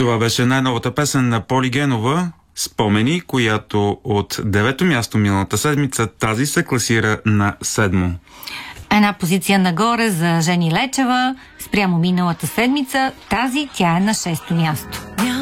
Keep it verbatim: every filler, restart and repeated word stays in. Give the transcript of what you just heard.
Това беше най-новата песен на Поли Генова "Спомени", която от девето място миналата седмица тази се класира на седмо. Една позиция нагоре за Жени Лечева спрямо миналата седмица. Тази тя е на шесто място.